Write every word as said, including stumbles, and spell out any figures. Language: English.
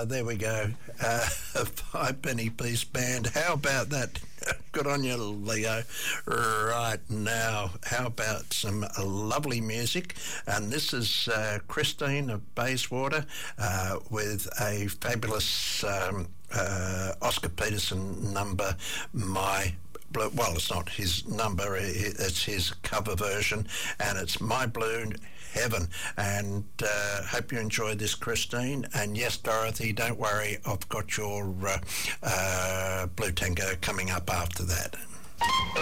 there we go. Uh, Five Penny Piece Band. How about that? Good on you, Leo. Right now, how about some lovely music? And this is uh, Christine of Bayswater uh, with a fabulous um, uh, Oscar Peterson number, My Blue. Well, it's not his number, it's his cover version, and it's My Blue Heaven. And uh, hope you enjoyed this, Christine. And yes, Dorothy, don't worry, I've got your uh, uh, Blue Tango coming up after that.